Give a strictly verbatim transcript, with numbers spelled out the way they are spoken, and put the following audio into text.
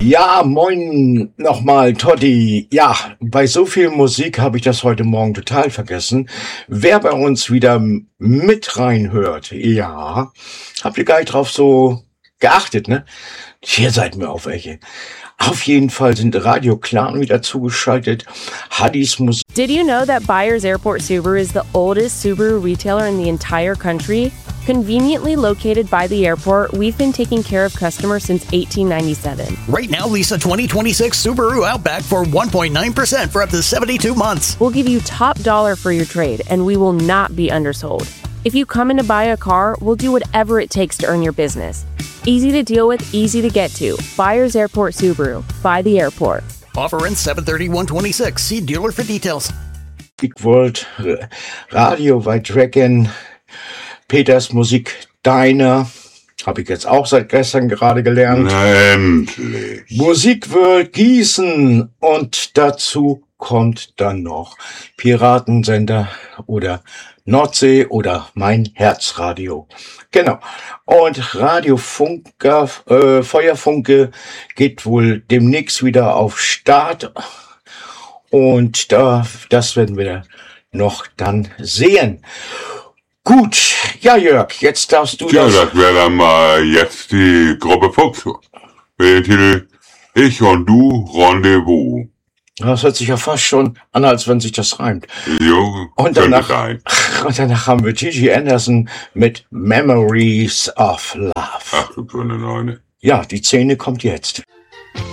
Ja, moin nochmal, Totti. Ja, bei so viel Musik habe ich das heute Morgen total vergessen. Wer bei uns wieder mit reinhört, ja, habt ihr gar nicht drauf so geachtet, ne? Hier seid mir auf welche. Auf jeden Fall sind Radio Clan wieder zugeschaltet. Haddis Musik. Did you know that Byers Airport Subaru is the oldest Subaru retailer in the entire country? Conveniently located by the airport, we've been taking care of customers since eighteen ninety-seven. Right now, lease a twenty twenty-six Subaru Outback for one point nine percent for up to seventy-two months. We'll give you top dollar for your trade, and we will not be undersold. If you come in to buy a car, we'll do whatever it takes to earn your business. Easy to deal with, easy to get to. Byers Airport Subaru. By the airport. Offer ends seven thirty one twenty-six. See dealer for details. Big World, Radio bei Dragon, Peters Musik Diner, habe ich jetzt auch seit gestern gerade gelernt. Endlich. Musikworld Gießen und dazu kommt dann noch Piratensender oder Nordsee oder mein Herzradio. Genau. Und Radio Funker, äh, Feuerfunke geht wohl demnächst wieder auf Start. Und da, das werden wir noch dann sehen. Gut, ja Jörg, jetzt darfst du Tja, das... das wäre dann mal jetzt die Gruppe Fuchs mit dem Titel Ich und Du Rendezvous. Das hört sich ja fast schon an, als wenn sich das reimt. Jo, Und könnte danach, sein. und danach haben wir Gigi Anderson mit Memories of Love. Ach du grüne Neune. Ja, die Szene kommt jetzt.